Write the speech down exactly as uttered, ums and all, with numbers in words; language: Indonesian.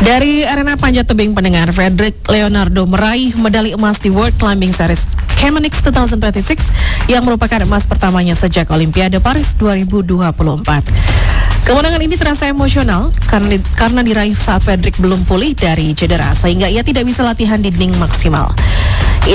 Dari arena panjat tebing pendengar, Frederick Leonardo meraih medali emas di World Climbing Series Chamonix dua ribu dua puluh enam yang merupakan emas pertamanya sejak Olimpiade Paris dua ribu dua puluh empat. Kemenangan ini terasa emosional karena, karena diraih saat Frederick belum pulih dari cedera sehingga ia tidak bisa latihan di dinding maksimal.